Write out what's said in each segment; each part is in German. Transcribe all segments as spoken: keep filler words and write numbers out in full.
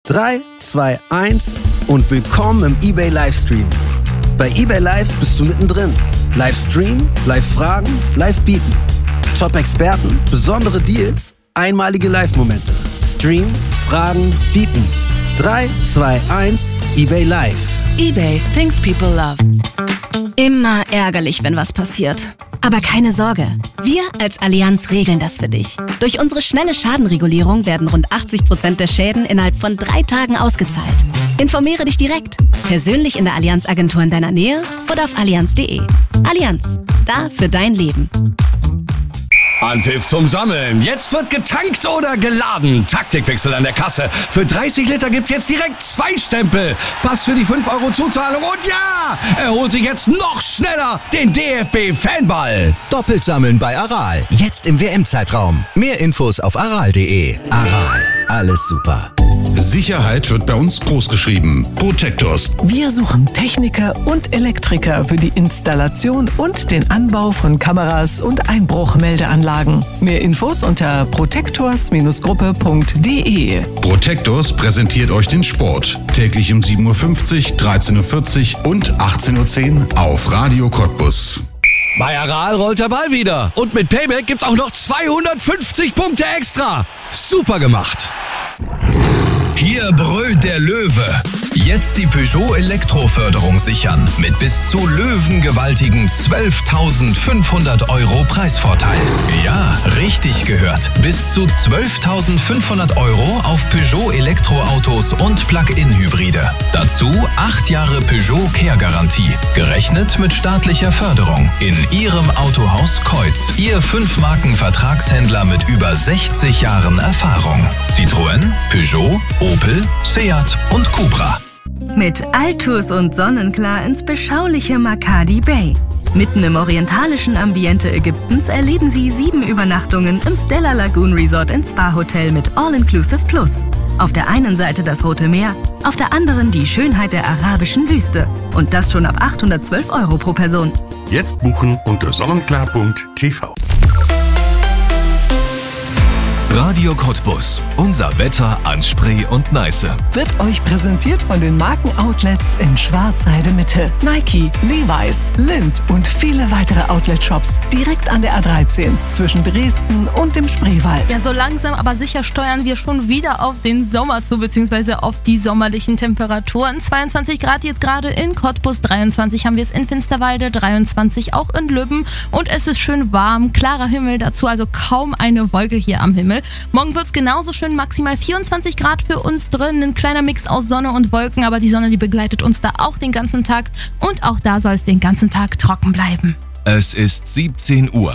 drei, zwei, eins und willkommen im eBay Livestream. Bei eBay Live bist du mittendrin. Live streamen, live fragen, live bieten. Top-Experten, besondere Deals, einmalige Live-Momente. Stream, fragen, bieten. drei, zwei, eins, eBay Live. eBay, things people love. Immer ärgerlich, wenn was passiert. Aber keine Sorge, wir als Allianz regeln das für dich. Durch unsere schnelle Schadenregulierung werden rund achtzig Prozent der Schäden innerhalb von drei Tagen ausgezahlt. Informiere dich direkt, persönlich in der Allianz-Agentur in deiner Nähe oder auf allianz punkt de. Allianz, da für dein Leben. Anpfiff zum Sammeln. Jetzt wird getankt oder geladen. Taktikwechsel an der Kasse. Für dreißig Liter gibt's jetzt direkt zwei Stempel. Pass für die fünf Euro Zuzahlung. Und ja, er holt sich jetzt noch schneller den D F B-Fanball. Doppelt sammeln bei Aral. Jetzt im W M-Zeitraum. Mehr Infos auf aral punkt de. Aral. Alles super. Sicherheit wird bei uns großgeschrieben. Protectors. Wir suchen Techniker und Elektriker für die Installation und den Anbau von Kameras und Einbruchmeldeanlagen. Mehr Infos unter protectors Gruppe punkt de. Protectors präsentiert euch den Sport. Täglich um sieben Uhr fünfzig, dreizehn Uhr vierzig und achtzehn Uhr zehn auf Radio Cottbus. Bei Aral rollt der Ball wieder. Und mit Payback gibt's auch noch zweihundertfünfzig Punkte extra. Super gemacht. Hier brüllt der Löwe. Jetzt die Peugeot Elektroförderung sichern. Mit bis zu löwengewaltigen zwölftausendfünfhundert Euro Preisvorteil. Ja, richtig gehört. Bis zu zwölftausendfünfhundert Euro auf Peugeot Elektroautos und Plug-in-Hybride. Dazu acht Jahre Peugeot Care-Garantie. Gerechnet mit staatlicher Förderung. In Ihrem Autohaus Keutz. Ihr fünf-Marken-Vertragshändler mit über sechzig Jahren Erfahrung. Citroën, Peugeot, Opel, Seat und Cupra. Mit Altus und Sonnenklar ins beschauliche Makadi Bay. Mitten im orientalischen Ambiente Ägyptens erleben Sie sieben Übernachtungen im Stella Lagoon Resort and Spa Hotel mit All-Inclusive Plus. Auf der einen Seite das Rote Meer, auf der anderen die Schönheit der arabischen Wüste. Und das schon ab achthundertzwölf Euro pro Person. Jetzt buchen unter sonnenklar punkt t v. Radio Cottbus. Unser Wetter an Spree und Neiße. Wird euch präsentiert von den Markenoutlets in Schwarzheide Mitte. Nike, Levi's, Lindt und viele weitere Outlet-Shops direkt an der A dreizehn zwischen Dresden und dem Spreewald. Ja, so langsam aber sicher steuern wir schon wieder auf den Sommer zu, beziehungsweise auf die sommerlichen Temperaturen. zweiundzwanzig Grad jetzt gerade in Cottbus, dreiundzwanzig haben wir es in Finsterwalde, dreiundzwanzig auch in Lübben und es ist schön warm, klarer Himmel dazu, also kaum eine Wolke hier am Himmel. Morgen wird es genauso schön, maximal vierundzwanzig Grad für uns drin, ein kleiner Mix aus Sonne und Wolken, aber die Sonne, die begleitet uns da auch den ganzen Tag und auch da soll es den ganzen Tag trocken bleiben. Es ist siebzehn Uhr.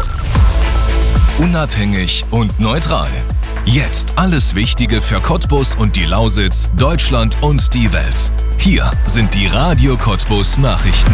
Unabhängig und neutral. Jetzt alles Wichtige für Cottbus und die Lausitz, Deutschland und die Welt. Hier sind die Radio Cottbus Nachrichten.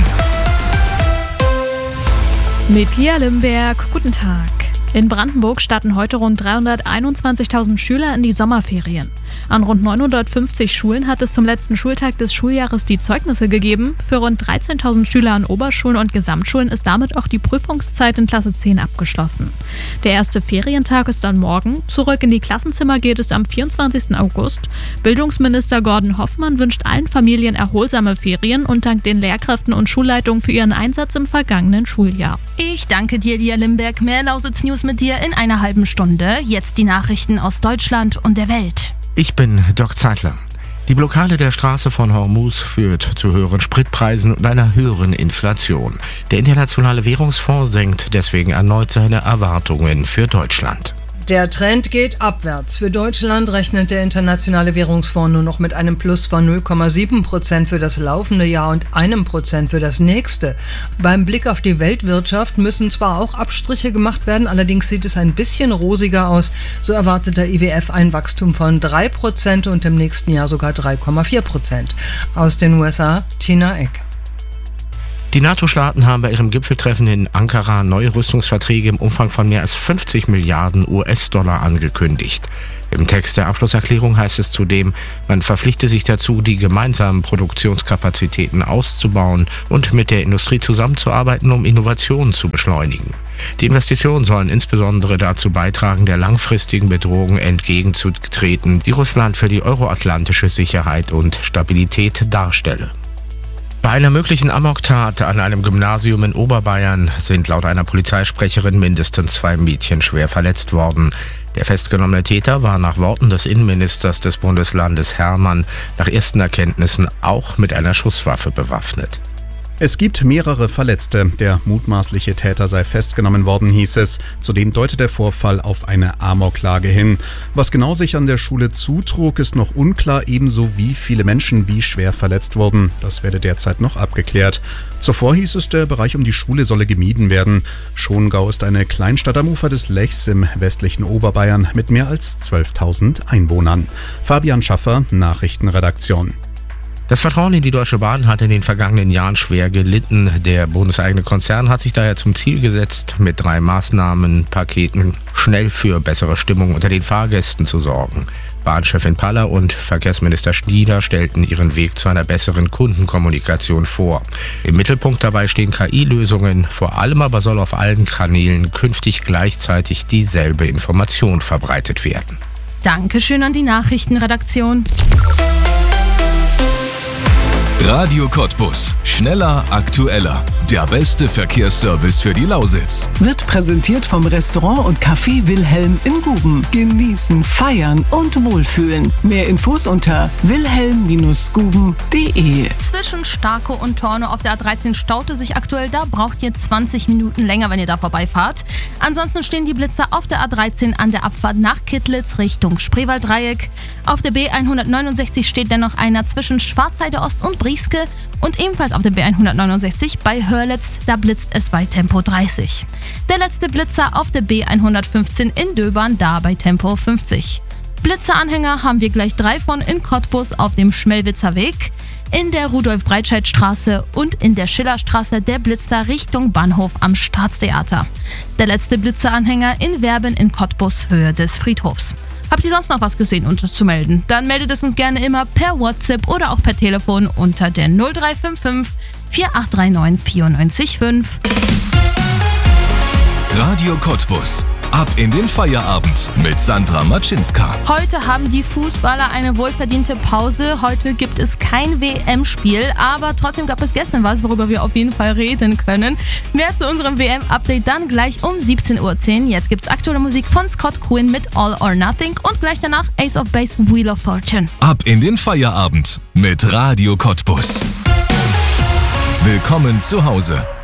Mit Lia Limberg, guten Tag. In Brandenburg starten heute rund dreihunderteinundzwanzigtausend Schüler in die Sommerferien. An rund neunhundertfünfzig Schulen hat es zum letzten Schultag des Schuljahres die Zeugnisse gegeben. Für rund dreizehntausend Schüler an Oberschulen und Gesamtschulen ist damit auch die Prüfungszeit in Klasse zehn abgeschlossen. Der erste Ferientag ist dann morgen. Zurück in die Klassenzimmer geht es am vierundzwanzigsten August. Bildungsminister Gordon Hoffmann wünscht allen Familien erholsame Ferien und dankt den Lehrkräften und Schulleitungen für ihren Einsatz im vergangenen Schuljahr. Ich danke dir, Lia Limberg. Mehr Lausitz-News mit dir in einer halben Stunde. Jetzt die Nachrichten aus Deutschland und der Welt. Ich bin Doc Zeitler. Die Blockade der Straße von Hormuz führt zu höheren Spritpreisen und einer höheren Inflation. Der Internationale Währungsfonds senkt deswegen erneut seine Erwartungen für Deutschland. Der Trend geht abwärts. Für Deutschland rechnet der Internationale Währungsfonds nur noch mit einem Plus von null Komma sieben Prozent für das laufende Jahr und einem Prozent für das nächste. Beim Blick auf die Weltwirtschaft müssen zwar auch Abstriche gemacht werden, allerdings sieht es ein bisschen rosiger aus. So erwartet der I W F ein Wachstum von drei Prozent und im nächsten Jahr sogar drei Komma vier Prozent. Aus den U S A, Tina Eck. Die NATO-Staaten haben bei ihrem Gipfeltreffen in Ankara neue Rüstungsverträge im Umfang von mehr als fünfzig Milliarden U S-Dollar angekündigt. Im Text der Abschlusserklärung heißt es zudem, man verpflichte sich dazu, die gemeinsamen Produktionskapazitäten auszubauen und mit der Industrie zusammenzuarbeiten, um Innovationen zu beschleunigen. Die Investitionen sollen insbesondere dazu beitragen, der langfristigen Bedrohung entgegenzutreten, die Russland für die euroatlantische Sicherheit und Stabilität darstelle. Bei einer möglichen Amoktat an einem Gymnasium in Oberbayern sind laut einer Polizeisprecherin mindestens zwei Mädchen schwer verletzt worden. Der festgenommene Täter war nach Worten des Innenministers des Bundeslandes Hermann nach ersten Erkenntnissen auch mit einer Schusswaffe bewaffnet. Es gibt mehrere Verletzte. Der mutmaßliche Täter sei festgenommen worden, hieß es. Zudem deutet der Vorfall auf eine Amoklage hin. Was genau sich an der Schule zutrug, ist noch unklar, ebenso wie viele Menschen wie schwer verletzt wurden. Das werde derzeit noch abgeklärt. Zuvor hieß es, der Bereich um die Schule solle gemieden werden. Schongau ist eine Kleinstadt am Ufer des Lechs im westlichen Oberbayern mit mehr als zwölftausend Einwohnern. Fabian Schaffer, Nachrichtenredaktion. Das Vertrauen in die Deutsche Bahn hat in den vergangenen Jahren schwer gelitten. Der bundeseigene Konzern hat sich daher zum Ziel gesetzt, mit drei Maßnahmenpaketen schnell für bessere Stimmung unter den Fahrgästen zu sorgen. Bahnchefin Paller und Verkehrsminister Schnieder stellten ihren Weg zu einer besseren Kundenkommunikation vor. Im Mittelpunkt dabei stehen K I-Lösungen, vor allem aber soll auf allen Kanälen künftig gleichzeitig dieselbe Information verbreitet werden. Dankeschön an die Nachrichtenredaktion. Radio Cottbus. Schneller, aktueller. Der beste Verkehrsservice für die Lausitz. Wird präsentiert vom Restaurant und Café Wilhelm in Guben. Genießen, feiern und wohlfühlen. Mehr Infos unter wilhelm guben punkt de. Zwischen Starkow und Tornow auf der A dreizehn staute sich aktuell. Da braucht ihr zwanzig Minuten länger, wenn ihr da vorbeifahrt. Ansonsten stehen die Blitzer auf der A dreizehn an der Abfahrt nach Kittlitz Richtung Spreewalddreieck. Auf der B hundertneunundsechzig steht dennoch einer zwischen Schwarzheide Ost und Brieske. Und ebenfalls auf der B hundertneunundsechzig bei Hörletz, da blitzt es bei Tempo dreißig. Der letzte Blitzer auf der B hundertfünfzehn in Döbern, da bei Tempo fünfzig. Blitzeranhänger haben wir gleich drei von in Cottbus auf dem Schmelwitzer Weg, in der Rudolf-Breitscheid-Straße und in der Schillerstraße der Blitzer Richtung Bahnhof am Staatstheater. Der letzte Blitzeranhänger in Werben in Cottbus, Höhe des Friedhofs. Habt ihr sonst noch was gesehen und zu melden? Dann meldet es uns gerne immer per WhatsApp oder auch per Telefon unter der null drei fünf fünf, vier acht drei neun, vier neun fünf. Radio Cottbus. Ab in den Feierabend mit Sandra Matschinska. Heute haben die Fußballer eine wohlverdiente Pause. Heute gibt es kein W M-Spiel, aber trotzdem gab es gestern was, worüber wir auf jeden Fall reden können. Mehr zu unserem W M-Update dann gleich um siebzehn Uhr zehn. Jetzt gibt's aktuelle Musik von Scott Quinn mit All or Nothing und gleich danach Ace of Base, Wheel of Fortune. Ab in den Feierabend mit Radio Cottbus. Willkommen zu Hause.